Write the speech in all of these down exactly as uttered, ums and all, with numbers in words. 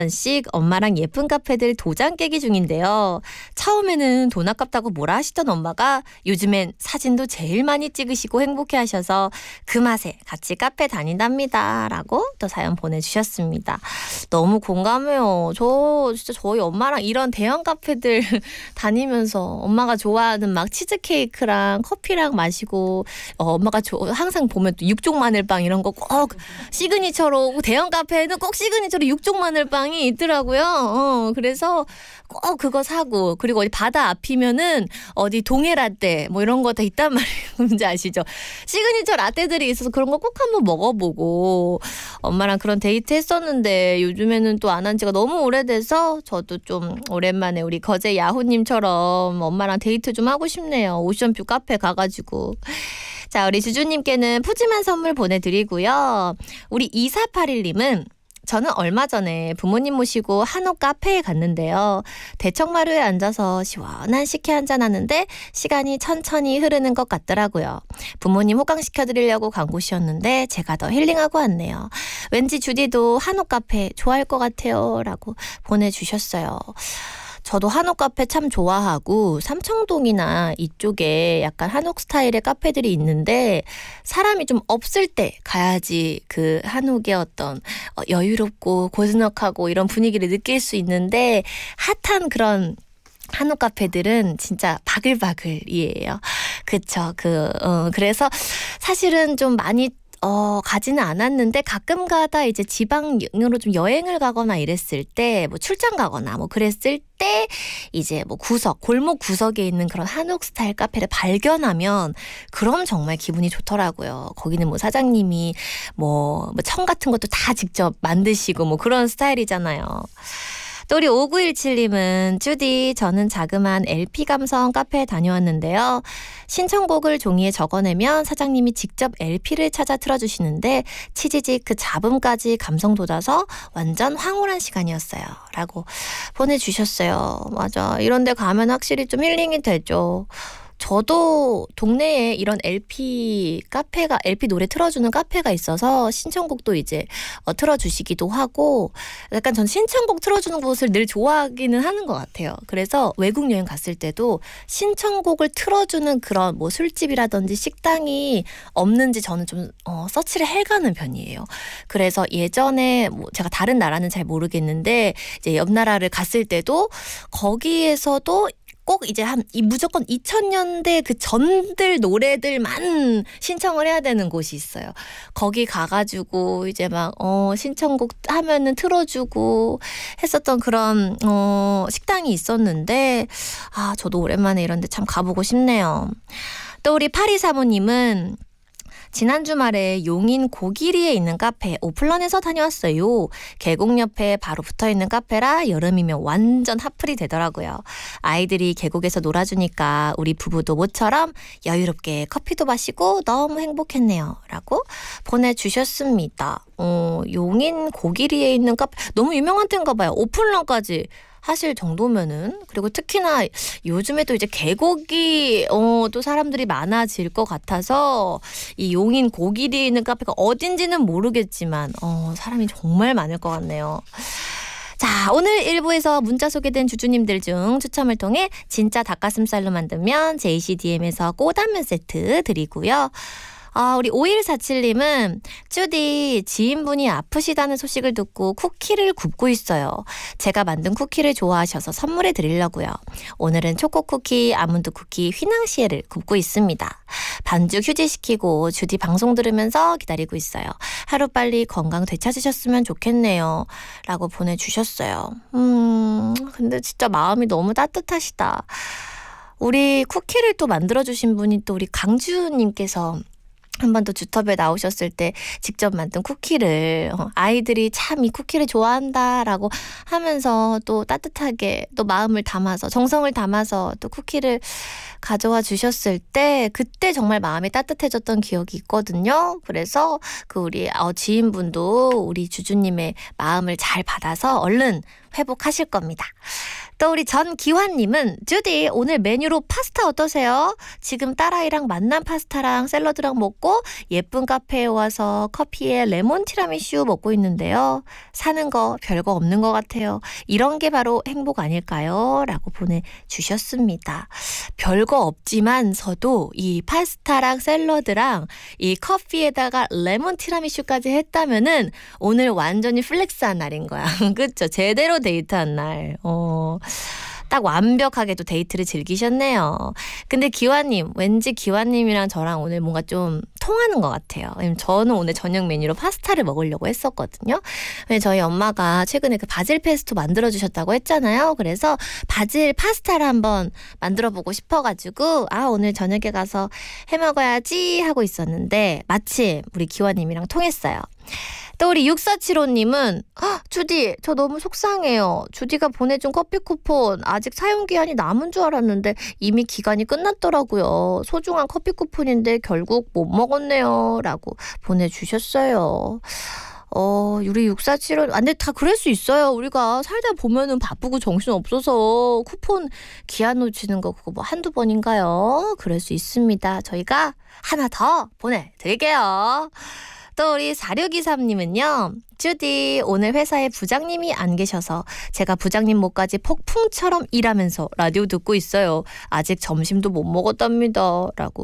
씩 엄마랑 예쁜 카페들 도장 깨기 중인데요. 처음에는 돈 아깝다고 뭐라 하시던 엄마가 요즘엔 사진도 제일 많이 찍으시고 행복해 하셔서 그 맛에 같이 카페 다닌답니다. 라고 또 사연 보내주셨습니다. 너무 공감해요. 저 진짜 저희 엄마랑 이런 대형 카페들 다니면서 엄마가 좋아하는 막 치즈케이크랑 커피랑 마시고 어, 엄마가 조, 항상 보면 또 육종 마늘빵 이런 거 꼭 시그니처로 대형 카페에는 꼭 시그니처로 육종 마늘빵 이 있더라고요. 어, 그래서 꼭 그거 사고 그리고 어디 바다 앞이면은 어디 동해 라떼 뭐 이런 거 다 있단 말이에요. 뭔지 아시죠? 시그니처 라떼들이 있어서 그런 거 꼭 한번 먹어보고 엄마랑 그런 데이트 했었는데 요즘에는 또 안 한 지가 너무 오래돼서 저도 좀 오랜만에 우리 거제 야후님처럼 엄마랑 데이트 좀 하고 싶네요. 오션뷰 카페 가가지고. 자, 우리 주주님께는 푸짐한 선물 보내드리고요. 우리 이사팔일님은 저는 얼마 전에 부모님 모시고 한옥 카페에 갔는데요. 대청마루에 앉아서 시원한 식혜 한잔 하는데 시간이 천천히 흐르는 것 같더라고요. 부모님 호강시켜드리려고 간 곳이었는데 제가 더 힐링하고 왔네요. 왠지 주디도 한옥 카페 좋아할 것 같아요. 라고 보내주셨어요. 저도 한옥 카페 참 좋아하고 삼청동이나 이쪽에 약간 한옥 스타일의 카페들이 있는데 사람이 좀 없을 때 가야지 그 한옥의 어떤 여유롭고 고즈넉하고 이런 분위기를 느낄 수 있는데 핫한 그런 한옥 카페들은 진짜 바글바글이에요. 그쵸. 그, 어, 그래서 사실은 좀 많이 어, 가지는 않았는데 가끔 가다 이제 지방으로 좀 여행을 가거나 이랬을 때, 뭐 출장 가거나 뭐 그랬을 때 이제 뭐 구석, 골목 구석에 있는 그런 한옥 스타일 카페를 발견하면 그럼 정말 기분이 좋더라고요. 거기는 뭐 사장님이 뭐, 뭐 청 같은 것도 다 직접 만드시고 뭐 그런 스타일이잖아요. 또 우리 오구일칠님은 주디 저는 자그마한 엘피 감성 카페에 다녀왔는데요. 신청곡을 종이에 적어내면 사장님이 직접 엘피를 찾아 틀어주시는데 치지직 그 잡음까지 감성 돋아서 완전 황홀한 시간이었어요. 라고 보내주셨어요. 맞아. 이런 데 가면 확실히 좀 힐링이 되죠. 저도 동네에 이런 엘피 카페가, 엘피 노래 틀어주는 카페가 있어서 신청곡도 이제 어, 틀어주시기도 하고 약간 전 신청곡 틀어주는 곳을 늘 좋아하기는 하는 것 같아요. 그래서 외국 여행 갔을 때도 신청곡을 틀어주는 그런 뭐 술집이라든지 식당이 없는지 저는 좀 어, 서치를 해가는 편이에요. 그래서 예전에 뭐 제가 다른 나라는 잘 모르겠는데 이제 옆 나라를 갔을 때도 거기에서도 꼭 이제 한 이 무조건 이천 년대 그 전들 노래들만 신청을 해야 되는 곳이 있어요. 거기 가가지고 이제 막 어 신청곡 하면은 틀어주고 했었던 그런 어 식당이 있었는데 아 저도 오랜만에 이런 데 참 가보고 싶네요. 또 우리 팔이사모님은 지난 주말에 용인 고기리에 있는 카페 오플런에서 다녀왔어요. 계곡 옆에 바로 붙어있는 카페라 여름이면 완전 핫플이 되더라고요. 아이들이 계곡에서 놀아주니까 우리 부부도 모처럼 여유롭게 커피도 마시고 너무 행복했네요. 라고 보내주셨습니다. 어, 용인 고기리에 있는 카페 너무 유명한 데인가 봐요. 오플런까지 하실 정도면은. 그리고 특히나 요즘에도 이제 계곡이 어, 또 사람들이 많아질 것 같아서 이 용인 고기리에 있는 카페가 어딘지는 모르겠지만 어, 사람이 정말 많을 것 같네요. 자, 오늘 일 부에서 문자 소개된 주주님들 중 추첨을 통해 진짜 닭가슴살로 만든 면 제이씨디엠에서 꼬단면 세트 드리고요. 아, 우리 오일사칠님은 주디 지인분이 아프시다는 소식을 듣고 쿠키를 굽고 있어요. 제가 만든 쿠키를 좋아하셔서 선물해 드리려고요. 오늘은 초코 쿠키, 아몬드 쿠키, 휘낭시에를 굽고 있습니다. 반죽 휴지시키고 주디 방송 들으면서 기다리고 있어요. 하루빨리 건강 되찾으셨으면 좋겠네요. 라고 보내주셨어요. 음, 근데 진짜 마음이 너무 따뜻하시다. 우리 쿠키를 또 만들어주신 분이 또 우리 강주님께서 한 번 더 주터에 나오셨을 때 직접 만든 쿠키를 아이들이 참 이 쿠키를 좋아한다라고 하면서 또 따뜻하게 또 마음을 담아서 정성을 담아서 또 쿠키를 가져와 주셨을 때 그때 정말 마음이 따뜻해졌던 기억이 있거든요. 그래서 그 우리 지인분도 우리 주주님의 마음을 잘 받아서 얼른 회복하실 겁니다. 또 우리 전기환님은 주디 오늘 메뉴로 파스타 어떠세요? 지금 딸아이랑 만난 파스타랑 샐러드랑 먹고 예쁜 카페에 와서 커피에 레몬 티라미슈 먹고 있는데요. 사는 거 별거 없는 것 같아요. 이런 게 바로 행복 아닐까요? 라고 보내주셨습니다. 별거 없지만서도 이 파스타랑 샐러드랑 이 커피에다가 레몬 티라미슈까지 했다면은 오늘 완전히 플렉스한 날인 거야. 그쵸? 제대로 데이트한 날. 어. 딱 완벽하게 또 데이트를 즐기셨네요. 근데 기환님, 왠지 기환님이랑 저랑 오늘 뭔가 좀 통하는 것 같아요. 왜냐면 저는 오늘 저녁 메뉴로 파스타를 먹으려고 했었거든요. 저희 엄마가 최근에 그 바질 페스토 만들어주셨다고 했잖아요. 그래서 바질 파스타를 한번 만들어보고 싶어가지고 아 오늘 저녁에 가서 해먹어야지 하고 있었는데 마침 우리 기환님이랑 통했어요. 또 우리 육사칠오님은 주디 저 너무 속상해요. 주디가 보내준 커피 쿠폰 아직 사용기한이 남은 줄 알았는데 이미 기간이 끝났더라고요. 소중한 커피 쿠폰인데 결국 못 먹었네요. 라고 보내주셨어요. 어, 우리 육사칠오, 아, 근데 다 그럴 수 있어요. 우리가 살다 보면은 바쁘고 정신 없어서 쿠폰 기한 놓치는 거 그거 뭐 한두 번인가요? 그럴 수 있습니다. 저희가 하나 더 보내드릴게요. 또 우리 사육이삼님은요. 주디 오늘 회사에 부장님이 안 계셔서 제가 부장님 목까지 폭풍처럼 일하면서 라디오 듣고 있어요. 아직 점심도 못 먹었답니다. 라고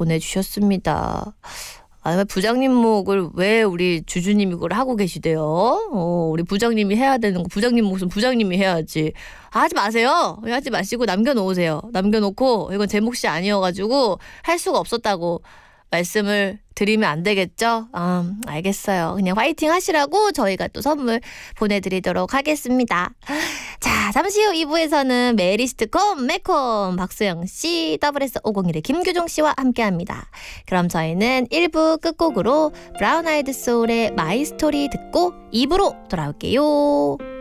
보내주셨습니다. 아, 왜 부장님 목을 왜 우리 주주님이 그걸 하고 계시대요? 어, 우리 부장님이 해야 되는 거 부장님 몫은 부장님이 해야지. 아, 하지 마세요. 하지 마시고 남겨놓으세요. 남겨놓고 이건 제 몫이 아니어가지고 할 수가 없었다고 말씀을 드리면 안 되겠죠? 아, 알겠어요. 그냥 화이팅 하시라고 저희가 또 선물 보내드리도록 하겠습니다. 자, 잠시 후 이 부에서는 메리스트콤 매콤 박수영씨, 더블에스 오공일의 김규종씨와 함께합니다. 그럼 저희는 일 부 끝곡으로 브라운 아이드 소울의 마이 스토리 듣고 이 부로 돌아올게요.